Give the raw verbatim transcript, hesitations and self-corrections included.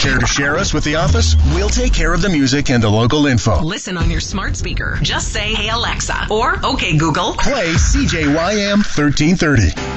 Care to share us with the office? We'll take care of the music and the local info. Listen on your smart speaker. Just say, "Hey Alexa," or "Okay Google." Play C J Y M thirteen thirty.